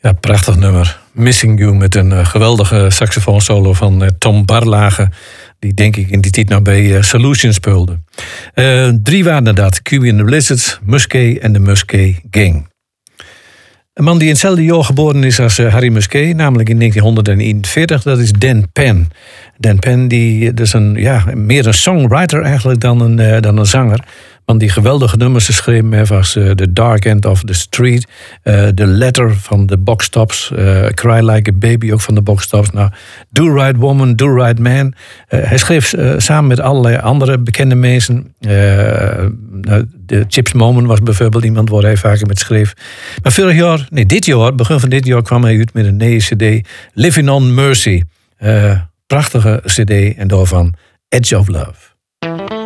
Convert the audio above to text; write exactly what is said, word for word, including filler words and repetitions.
Ja, prachtig nummer. Missing You met een uh, geweldige saxofoonsolo van uh, Tom Barlage. Die denk ik in die tijd nog bij uh, Solution speelde. Uh, drie waren dat. Q B and the Blizzards, Musquet en de Musquet Gang. Een man die in hetzelfde jaar geboren is als uh, Harry Musquet, namelijk in negentienhonderdeenenveertig, dat is Dan Penn. Dan Penn die, dat is een, ja, meer een songwriter eigenlijk dan een, uh, dan een zanger. Man die geweldige nummers geschreven heeft als uh, The Dark End of the Street, uh, The Letter van de Box Tops, uh, Cry Like a Baby ook van de Box Tops. Nou, Do Right Woman, Do Right Man. Uh, hij schreef uh, samen met allerlei andere bekende mensen. Uh, de Chips Moman was bijvoorbeeld iemand waar hij vaker met schreef. Maar vorig jaar, nee dit jaar, begin van dit jaar kwam hij uit met een nieuwe cd, Living on Mercy. Uh, prachtige cd en daarvan Edge of Love.